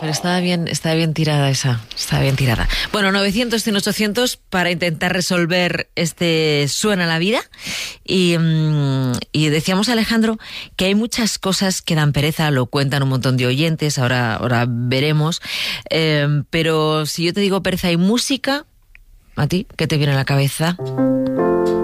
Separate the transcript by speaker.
Speaker 1: pero estaba bien tirada esa. Estaba bien tirada. Bueno, 900-100-800 para intentar resolver este Suena la vida. Y decíamos, Alejandro, que hay muchas cosas que dan pereza, lo cuentan un montón de oyentes, ahora veremos. Pero si yo te digo pereza y música, ¿a ti qué te viene a la cabeza?